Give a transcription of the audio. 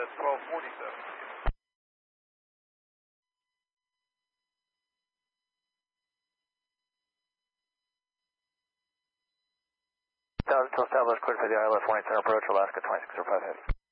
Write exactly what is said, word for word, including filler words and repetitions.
twelve forty-seven. Dallas to establish cleared for the I L S one eight center approach, Alaska twenty-six oh five heavy.